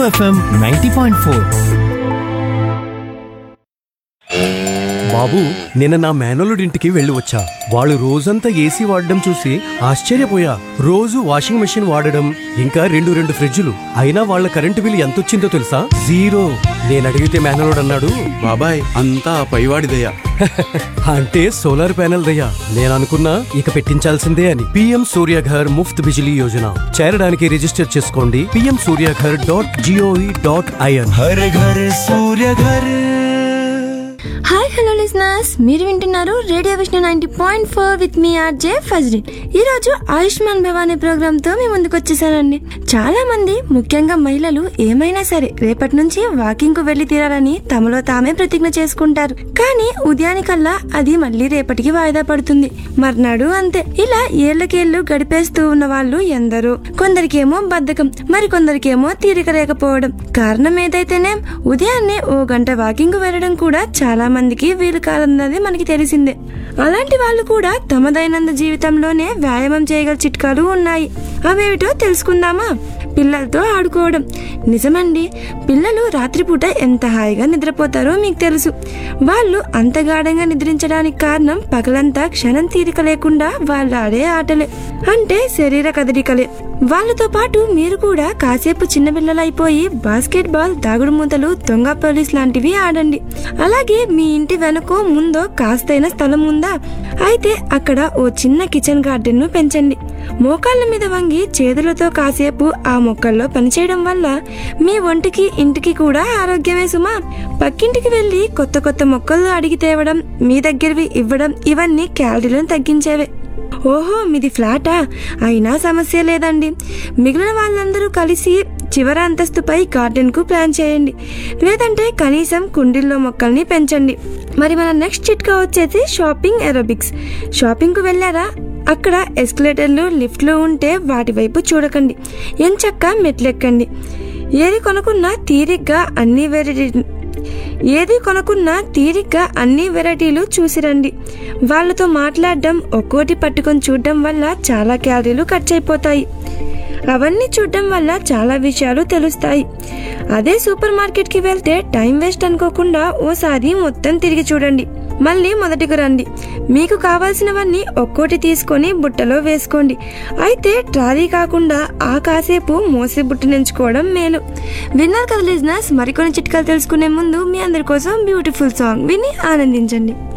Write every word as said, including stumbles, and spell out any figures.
FM ninety point four. బాబు, నిన్న నా మేనల్లుడింటికి వెళ్ళి వచ్చా. వాళ్ళు రోజంతా ఏసీ వాడడం చూసి ఆశ్చర్యపోయా. రోజు వాషింగ్ మెషిన్ వాడడం, ఇంకా రెండు రెండు ఫ్రిడ్జులు. అయినా వాళ్ళ కరెంటు బిల్లు ఎంతొచ్చిందో తెలుసా? జీరో. నేను అడిగితే మేనల్లుడు అన్నాడు, బాబాయ్ అంతా పైవాడిదయ్యా. అంటే సోలార్ ప్యానెల్ దయ్యా. నేను అనుకున్నా ఇక పెట్టించాల్సిందే అని. పిఎం సూర్యఘర్ ముఫ్త్ బిజిలీ యోజన చేరడానికి రిజిస్టర్ చేసుకోండి PM Surya Ghar dot GOV dot IN. Har Ghar Surya Ghar. Hi hello listeners, మీరు వింటున్నారు radio Vishnu ninety point four with me RJ ఫజ్రీన్. ఈ రోజు ఆయుష్మాన్ భవానీ ప్రోగ్రామ్ తో మీ ముందుకు వచ్చేసానండి. చాలా మంది, ముఖ్యంగా మహిళలు, ఏమైనా సరే రేపటి నుంచి వాకింగ్ కు వెళ్లి తీరాలని తమలో తామే ప్రతిజ్ఞ చేసుకుంటారు. కానీ ఉదయానికల్లా అది మళ్ళీ రేపటికి వాయిదా పడుతుంది. మర్నాడు అంతే. ఇలా ఏళ్లకేళ్లు గడిపేస్తూ ఉన్న వాళ్ళు ఎందరో. కొందరికేమో బద్ధకం, మరి కొందరికేమో తీరిక లేకపోవడం. కారణం ఏదైతేనే ఉదయాన్నే ఓ గంట వాకింగ్ వెళ్ళడం కూడా చాలా మందికి వీలు కాదన్నది మనకి తెలిసిందే. అలాంటి వాళ్ళు కూడా తమ దైనందిన జీవితంలోనే వ్యాయామం చేయగల చిట్కాలు ఉన్నాయి. అవేమిటో తెలుసుకుందామా? పిల్లలతో ఆడుకోవడం. నిజమండి, పిల్లలు రాత్రిపూట ఎంత హాయిగా నిద్రపోతారో మీకు తెలుసు. వాళ్ళు అంత గాఢంగా నిద్రించడానికి కారణం పగలంతా క్షణం తీరిక లేకుండా వాళ్ళు ఆడే ఆటలే, అంటే శరీర కదలికలే. వాళ్ళతో పాటు మీరు కూడా కాసేపు చిన్నపిల్లలైపోయి బాస్కెట్ బాల్, దాగుడు మూతలు, దొంగ పోలీస్ లాంటివి ఆడండి. అలాగే మీ ఇంటి వెనకో ముందో కాస్తైన స్థలం ఉందా? అయితే అక్కడ ఓ చిన్న కిచెన్ గార్డెన్ ను పెంచండి. మోకాళ్ళ మీద వంగి చేతులతో కాసేపు ఆ మొక్కల్లో పనిచేయడం వల్ల మీ ఒంటికి ఇంటికి కూడా ఆరోగ్యమే సుమా. పక్కింటికి వెళ్లి కొత్త కొత్త మొక్కలు అడిగి తేవడం, మీ దగ్గరవి ఇవ్వడం, ఇవన్నీ క్యాలరీలను తగ్గించేవే. ఓహో, మీది ఫ్లాటా? అయినా సమస్య లేదండి. మిగిలిన వాళ్ళందరూ కలిసి చివరి అంతస్తుపై గార్డెన్ కు ప్లాన్ చేయండి. లేదంటే కనీసం కుండీల్లో మొక్కల్ని పెంచండి. మరి మన నెక్స్ట్ చిట్కా వచ్చేసి షాపింగ్ ఏరోబిక్స్. షాపింగ్ కు వెళ్ళారా? అక్కడ ఎస్కలేటర్లు, లిఫ్ట్లు ఉంటే వాటి వైపు చూడకండి. ఎంచక్కా మెట్లెక్కండి. ఏది కొనుక్కున్నా తీరిగ్గా అన్ని వెరైటీ ఏది కొనుక్కున్నా తీరిగ్గా అన్ని వెరైటీలు చూసిరండి. వాళ్ళతో మాట్లాడడం, ఒక్కోటి పట్టుకొని చూడడం వల్ల చాలా క్యాలరీలు ఖర్చు అయిపోతాయి. అవన్నీ చూడడం వల్ల చాలా విషయాలు తెలుస్తాయి. అదే సూపర్ మార్కెట్కి వెళ్తే టైం వేస్ట్ అనుకోకుండా ఓసారి మొత్తం తిరిగి చూడండి. మళ్ళీ మొదటికి రండి. మీకు కావాల్సినవన్నీ ఒక్కోటి తీసుకొని బుట్టలో వేసుకోండి. అయితే ట్రాలీ కాకుండా ఆ కాసేపు మోసే బుట్ట ఎంచుకోవడం మేలు. విన్నారు కదా లిజనర్స్? మరికొన్ని చిట్కాలు తెలుసుకునే ముందు మీ అందరి కోసం బ్యూటిఫుల్ సాంగ్ విని ఆనందించండి.